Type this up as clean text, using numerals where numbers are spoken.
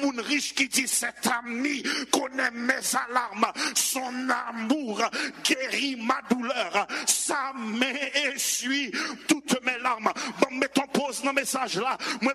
monde riche qui dit cet ami connaît mes alarmes, son amour guérit ma douleur, sa main essuie toutes mes larmes. Bon, mettons pause dans le message là. Moi